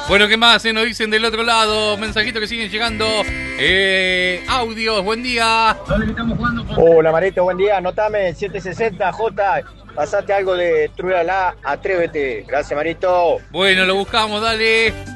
Bueno, ¿qué más nos dicen del otro lado? Mensajitos que siguen llegando. Audios, buen día. Hola Marito, buen día. Anotame 760 J. Pasate algo de Trulala, atrévete. Gracias Marito. Bueno, lo buscamos, dale.